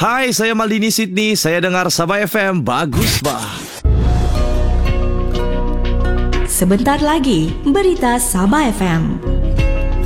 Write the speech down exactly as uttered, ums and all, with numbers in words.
Hai, saya Maldini Sydney. Saya dengar Sabah F M. Bagus bah. Sebentar lagi, berita Sabah F M.